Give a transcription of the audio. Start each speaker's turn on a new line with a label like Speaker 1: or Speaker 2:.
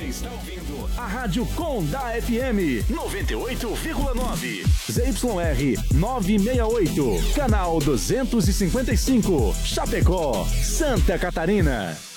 Speaker 1: está ouvindo a Rádio Condá FM 98,9. ZYR 968, canal 255, Chapecó, Santa Catarina.